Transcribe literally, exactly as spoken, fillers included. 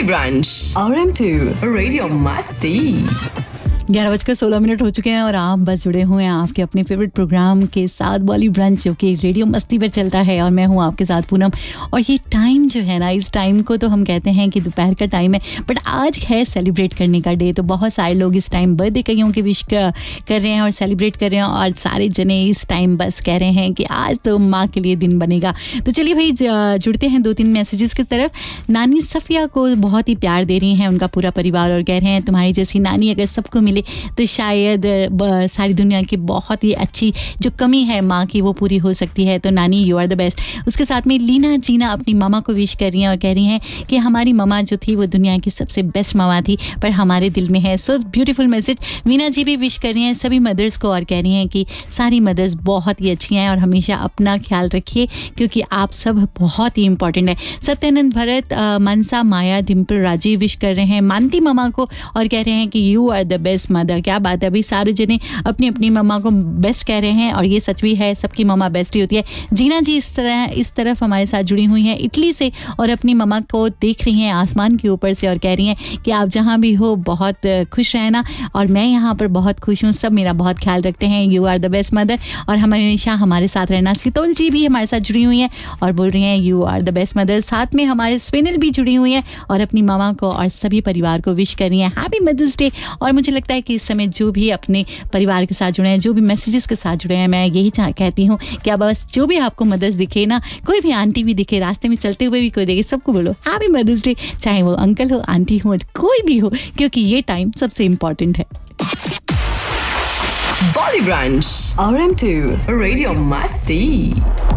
Branch R M to radio मस्ती। ग्यारह बजकर सोलह मिनट हो चुके हैं और आप बस जुड़े हुए हैं आपके अपने फेवरेट प्रोग्राम के साथ बॉली ब्रांच, जो कि रेडियो मस्ती पर चलता है। और मैं हूं आपके साथ पूनम। और ये टाइम जो है ना, इस टाइम को तो हम कहते हैं कि दोपहर का टाइम है, बट आज है सेलिब्रेट करने का डे। तो बहुत सारे लोग इस टाइम बर्थडे कईयों की विश कर रहे हैं और सेलिब्रेट कर रहे हैं, और सारे जने इस टाइम बस कह रहे हैं कि आज तो माँ के लिए दिन बनेगा। तो चलिए भाई जुड़ते हैं दो तीन मैसेजेस की तरफ। नानी सफ़िया को बहुत ही प्यार दे रही हैं उनका पूरा परिवार, और कह रहे हैं तुम्हारी जैसी नानी अगर सबको मिले तो शायद सारी दुनिया की बहुत ही अच्छी जो कमी है माँ की वो पूरी हो सकती है। तो नानी यू आर द बेस्ट। उसके साथ में लीना जीना अपनी मामा को विश कर रही हैं और कह रही हैं कि हमारी मामा जो थी वो दुनिया की सबसे बेस्ट मामा थी, पर हमारे दिल में है। So beautiful message. Meena ji भी विश कर रही हैं सभी मदर्स को और कह रही हैं कि सारी मदर्स बहुत ही अच्छी हैं और हमेशा अपना ख्याल रखिए, क्योंकि आप सब बहुत ही इंपॉर्टेंट है। सत्यानंद भरत, मनसा, माया, डिम्पल, राजीव विश कर रहे हैं मानती मामा को और कह रहे हैं कि you are the best mother. क्या बात है, अभी सारे जने अपनी अपनी मम्मा को बेस्ट कह रहे हैं और ये सच भी है, सबकी मम्मा बेस्ट ही होती है। जीना जी इस तरह इस तरफ हमारे साथ जुड़ी हुई हैं इटली से, और अपनी मम्मा को देख रही हैं आसमान के ऊपर से और कह रही हैं कि आप जहाँ भी हो बहुत खुश रहना, और मैं यहाँ पर बहुत खुश हूँ, सब मेरा बहुत ख्याल रखते हैं। You are the best mother, और हमेशा हमारे साथ रहना। शीतल जी भी हमारे साथ जुड़ी हुई हैं और बोल रही हैं you are the best mother. साथ में हमारे स्विनल भी जुड़ी हुई हैं और अपनी मामा को और सभी परिवार को विश कर रही हैं हैप्पी मदर्स डे। और मुझे लगता है कि इस समय जो भी अपने परिवार के साथ जुड़े हैं, जो भी मैसेजेस के साथ जुड़े हैं, मैं यही चाह कहती हूँ कि अब बस जो भी आपको मदर्स दिखे ना, कोई भी आंटी भी दिखे, रास्ते में चलते हुए भी कोई देखे, सबको बोलो हैप्पी मदर्स डे, चाहे वो अंकल हो, आंटी हो, कोई भी हो, क्योंकि ये टाइम सबसे इम्पोर्टेंट है। बॉली branch R M to radio मस्ती।